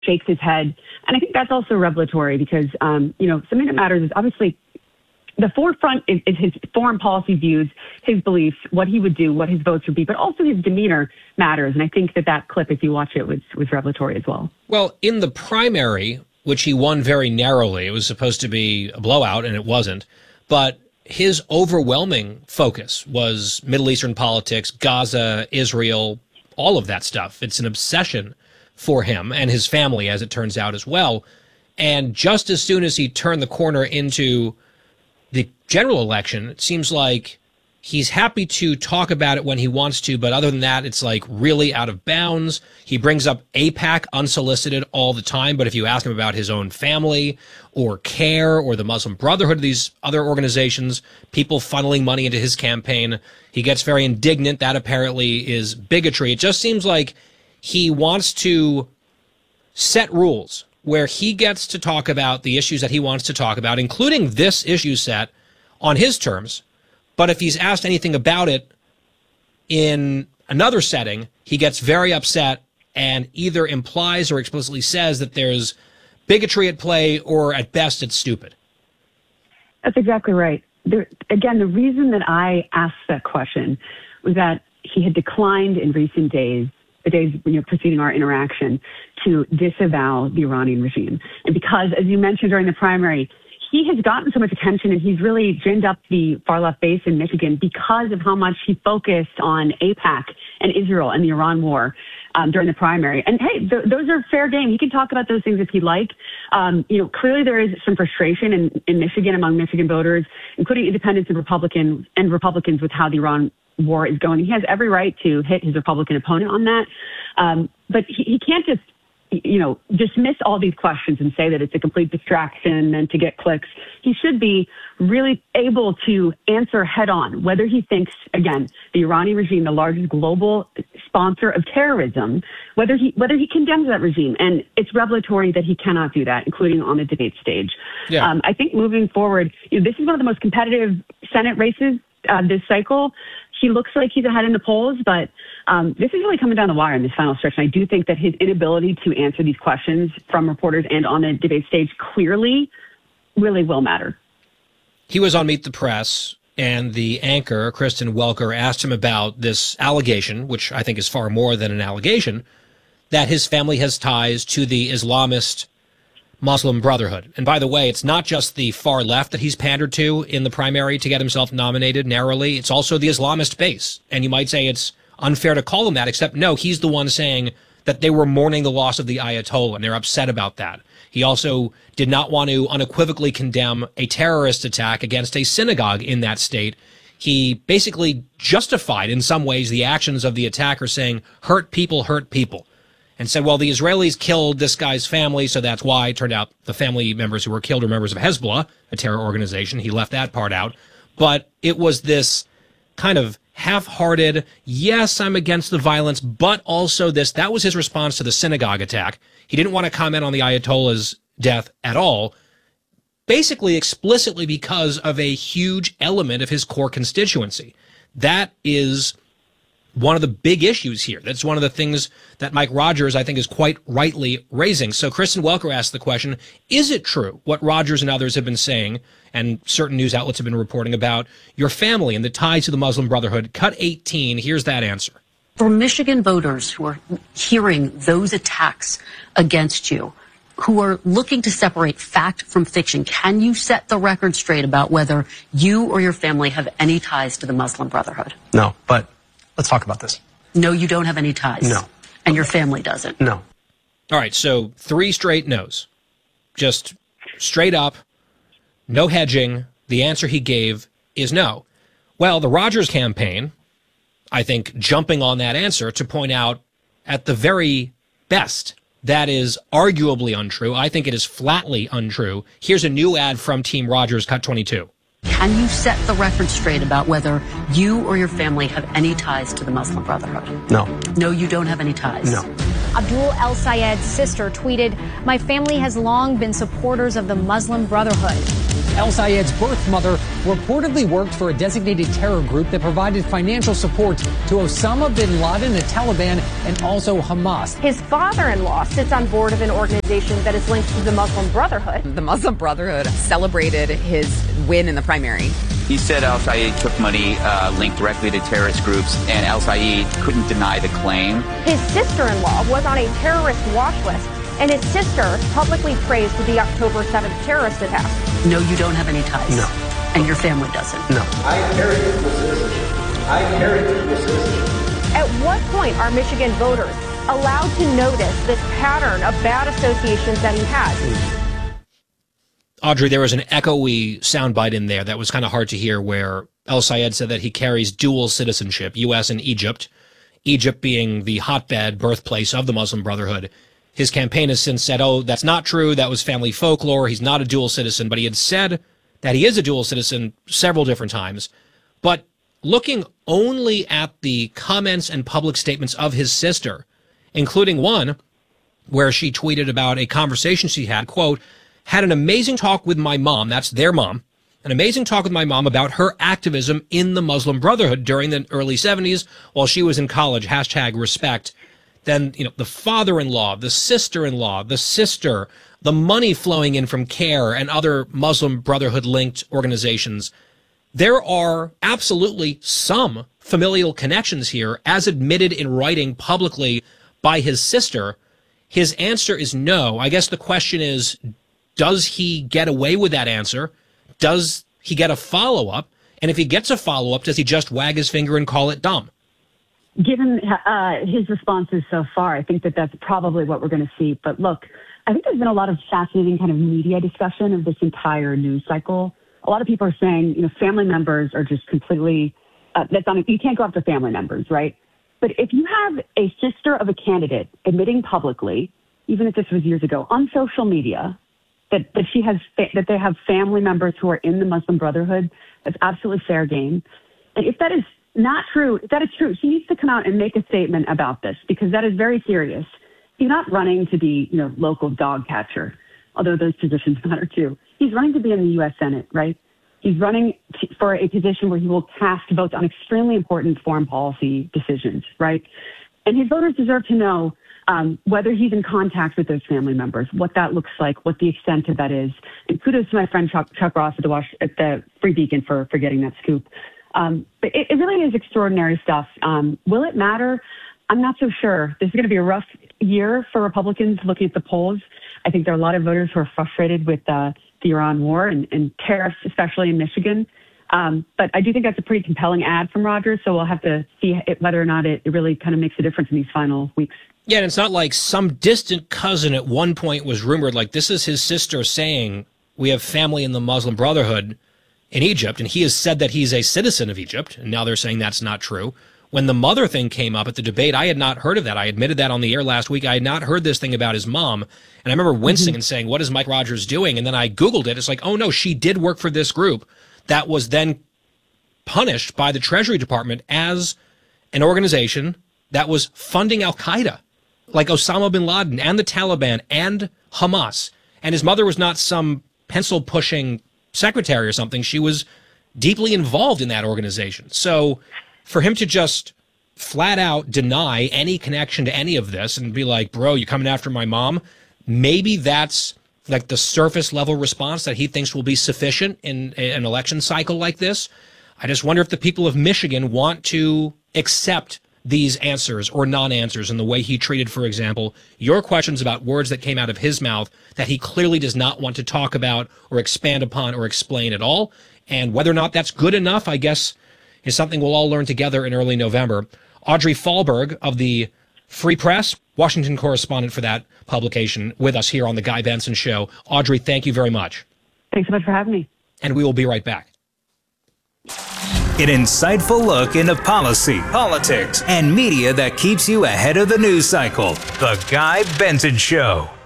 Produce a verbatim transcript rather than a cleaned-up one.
shakes his head. And I think that's also revelatory because, um, you know, something that matters is obviously the forefront is, is his foreign policy views, his beliefs, what he would do, what his votes would be, but also his demeanor matters. And I think that that clip, if you watch it, was, was revelatory as well. Well, in the primary, which he won very narrowly, it was supposed to be a blowout, and it wasn't. But his overwhelming focus was Middle Eastern politics, Gaza, Israel, all of that stuff. It's an obsession for him and his family, as it turns out, as well. And just as soon as he turned the corner into the general election, it seems like he's happy to talk about it when he wants to, but other than that, it's like really out of bounds. He brings up AIPAC unsolicited all the time, but if you ask him about his own family or CARE or the Muslim Brotherhood, these other organizations, people funneling money into his campaign, he gets very indignant. That apparently is bigotry. It just seems like he wants to set rules where he gets to talk about the issues that he wants to talk about, including this issue set, on his terms. But if he's asked anything about it in another setting, he gets very upset and either implies or explicitly says that there's bigotry at play, or at best it's stupid. That's exactly right. There, again, the reason that I asked that question was that he had declined in recent days, the days you know, preceding our interaction, to disavow the Iranian regime. And because, as you mentioned during the primary, he has gotten so much attention and he's really ginned up the far-left base in Michigan because of how much he focused on AIPAC and Israel and the Iran war um, during the primary. And hey, th- those are fair game. He can talk about those things if he'd like. Um, you know, clearly there is some frustration in, in Michigan among Michigan voters, including independents and Republicans and Republicans with how the Iran war is going. He has every right to hit his Republican opponent on that. Um, but he, he can't just you know, dismiss all these questions and say that it's a complete distraction and to get clicks. He should be really able to answer head on whether he thinks, again, the Iranian regime, the largest global sponsor of terrorism, whether he whether he condemns that regime. And it's revelatory that he cannot do that, including on the debate stage. Yeah. Um, I think moving forward, you know, this is one of the most competitive Senate races uh, this cycle. He looks like he's ahead in the polls, but um, this is really coming down the wire in this final stretch. And I do think that his inability to answer these questions from reporters and on the debate stage clearly really will matter. He was on Meet the Press, and the anchor, Kristen Welker, asked him about this allegation, which I think is far more than an allegation, that his family has ties to the Islamist Muslim Brotherhood. And by the way, it's not just the far left that he's pandered to in the primary to get himself nominated narrowly. It's also the Islamist base. And you might say it's unfair to call him that, except no, he's the one saying that they were mourning the loss of the Ayatollah, and they're upset about that. He also did not want to unequivocally condemn a terrorist attack against a synagogue in that state. He basically justified in some ways the actions of the attacker, saying, hurt people, hurt people. And said, well, the Israelis killed this guy's family, so that's why. It turned out the family members who were killed are members of Hezbollah, a terror organization. He left that part out. But it was this kind of half-hearted, yes, I'm against the violence, but also this. That was his response to the synagogue attack. He didn't want to comment on the Ayatollah's death at all, basically explicitly because of a huge element of his core constituency. That is one of the big issues here. That's one of the things that Mike Rogers, I think, is quite rightly raising. So Kristen Welker asked the question, is it true what Rogers and others have been saying, and certain news outlets have been reporting about, your family and the ties to the Muslim Brotherhood? Cut eighteen, here's that answer. For Michigan voters who are hearing those attacks against you, who are looking to separate fact from fiction, can you set the record straight about whether you or your family have any ties to the Muslim Brotherhood? No, but let's talk about this. No, you don't have any ties. No. And your family doesn't. No. All right, so three straight no's. Just straight up, no hedging. The answer he gave is no. Well, the Rogers campaign, I think, jumping on that answer to point out at the very best that is arguably untrue. I think it is flatly untrue. Here's a new ad from Team Rogers, cut twenty-two. Can you set the record straight about whether you or your family have any ties to the Muslim Brotherhood? No. No, you don't have any ties? No. Abdul El Sayed's sister tweeted, "My family has long been supporters of the Muslim Brotherhood." El Sayed's birth mother reportedly worked for a designated terror group that provided financial support to Osama bin Laden, the Taliban, and also Hamas. His father-in-law sits on board of an organization that is linked to the Muslim Brotherhood. The Muslim Brotherhood celebrated his win in the primary. He said Al Sayed took money uh, linked directly to terrorist groups, and Al Sayed couldn't deny the claim. His sister-in-law was on a terrorist watch list, and his sister publicly praised the October seventh terrorist attack. No, you don't have any ties. No. And your family doesn't. No. I carry dual citizenship. I carry dual citizenship. At what point are Michigan voters allowed to notice this pattern of bad associations that he has? Audrey, there was an echoey soundbite in there that was kind of hard to hear where El Sayed said that he carries dual citizenship, U S and Egypt, Egypt being the hotbed birthplace of the Muslim Brotherhood. His campaign has since said, oh, that's not true. That was family folklore. He's not a dual citizen. But he had said that he is a dual citizen several different times. But looking only at the comments and public statements of his sister, including one where she tweeted about a conversation she had, quote, had an amazing talk with my mom, that's their mom, an amazing talk with my mom about her activism in the Muslim Brotherhood during the early seventies while she was in college, hashtag respect. Then, you know, the father-in-law, the sister-in-law, the sister, the money flowing in from CARE and other Muslim Brotherhood-linked organizations. There are absolutely some familial connections here, as admitted in writing publicly by his sister. His answer is no. I guess the question is, does he get away with that answer? Does he get a follow-up? And if he gets a follow-up, does he just wag his finger and call it dumb? Given uh, his responses so far, I think that that's probably what we're going to see. But look, I think there's been a lot of fascinating kind of media discussion of this entire news cycle. A lot of people are saying, you know, family members are just completely, uh, that's on, you can't go after family members, right? But if you have a sister of a candidate admitting publicly, even if this was years ago, on social media, that, that she has, that they have family members who are in the Muslim Brotherhood, that's absolutely fair game. And if that is not true, if that is true, she needs to come out and make a statement about this, because that is very serious. He's not running to be, you know, local dog catcher, although those positions matter too. He's running to be in the U S Senate, right? He's running to, for a position where he will cast votes on extremely important foreign policy decisions, right? And his voters deserve to know um, whether he's in contact with those family members, what that looks like, what the extent of that is. And kudos to my friend Chuck, Chuck Ross at the, Was- at the Free Beacon for, for getting that scoop. Um, but it, it really is extraordinary stuff. Um, will it matter? I'm not so sure. This is going to be a rough year for Republicans looking at the polls. I think there are a lot of voters who are frustrated with uh, the Iran war and, and tariffs, especially in Michigan. Um, but I do think that's a pretty compelling ad from Rogers, so we'll have to see it, whether or not it, it really kind of makes a difference in these final weeks. Yeah, and it's not like some distant cousin at one point was rumored, like this is his sister saying we have family in the Muslim Brotherhood in Egypt, and he has said that he's a citizen of Egypt, and now they're saying that's not true. When the mother thing came up at the debate, I had not heard of that. I admitted that on the air last week. I had not heard this thing about his mom. And I remember wincing mm-hmm. and saying, what is Mike Rogers doing? And then I Googled it. It's like, oh, no, she did work for this group that was then punished by the Treasury Department as an organization that was funding al-Qaeda, like Osama bin Laden and the Taliban and Hamas. And his mother was not some pencil-pushing secretary or something. She was deeply involved in that organization. So for him to just flat out deny any connection to any of this and be like, bro, you coming after my mom? Maybe that's like the surface level response that he thinks will be sufficient in an election cycle like this. I just wonder if the people of Michigan want to accept these answers or non-answers in the way he treated, for example, your questions about words that came out of his mouth that he clearly does not want to talk about or expand upon or explain at all. And whether or not that's good enough, I guess, is something we'll all learn together in early November. Audrey Fahlberg of the Free Press, Washington correspondent for that publication, with us here on The Guy Benson Show. Audrey, thank you very much. Thanks so much for having me. And we will be right back. An insightful look into policy, politics, and media that keeps you ahead of the news cycle. The Guy Benson Show.